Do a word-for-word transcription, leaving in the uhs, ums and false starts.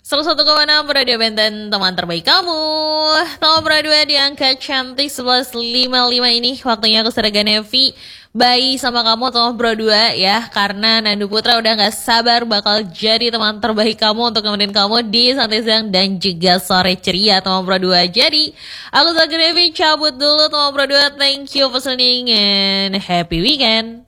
Salah satu koma enam Radio Benten, teman terbaik kamu. Nomor dua di angka cantik sebelas lima puluh lima ini. Waktunya aku Serega Nevi bayi sama kamu teman Bro dua ya. Karena Nandu Putra udah gak sabar bakal jadi teman terbaik kamu untuk nemenin kamu di santai siang dan juga sore ceria teman Bro dua. Jadi aku Serega Nevi cabut dulu teman Bro dua. Thank you for listening and happy weekend.